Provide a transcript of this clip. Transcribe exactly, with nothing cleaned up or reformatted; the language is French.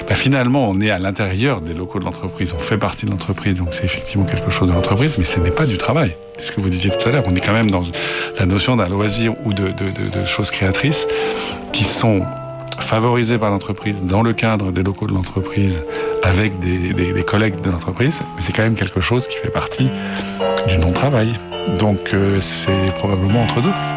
bah, finalement, on est à l'intérieur des locaux de l'entreprise, on fait partie de l'entreprise, donc c'est effectivement quelque chose de l'entreprise, mais ce n'est pas du travail. C'est ce que vous disiez tout à l'heure, on est quand même dans la notion d'un loisir ou de, de, de, de choses créatrices qui sont favorisées par l'entreprise dans le cadre des locaux de l'entreprise avec des, des, des collègues de l'entreprise, mais c'est quand même quelque chose qui fait partie du non-travail. Donc euh, c'est probablement entre deux.